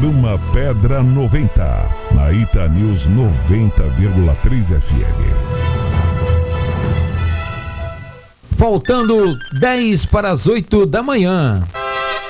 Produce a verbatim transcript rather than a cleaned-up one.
Programa Pedra noventa, na Ita News noventa vírgula três F M. Faltando dez para as oito da manhã.